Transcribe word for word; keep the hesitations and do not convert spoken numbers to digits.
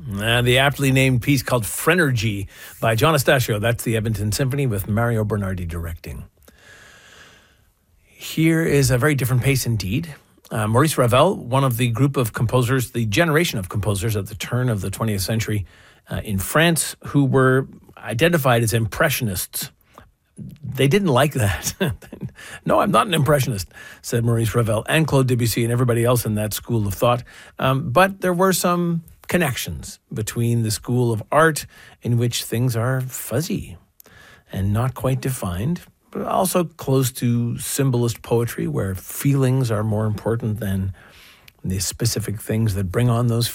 Uh, the aptly named piece called Phrenergy by John Estacio. That's the Edmonton Symphony with Mario Bernardi directing. Here is a very different pace indeed. Uh, Maurice Ravel, one of the group of composers, the generation of composers at the turn of the twentieth century uh, in France, who were identified as impressionists. They didn't like that. No, I'm not an impressionist, said Maurice Ravel and Claude Debussy and everybody else in that school of thought. Um, but there were some connections between the school of art in which things are fuzzy and not quite defined, but also close to symbolist poetry where feelings are more important than the specific things that bring on those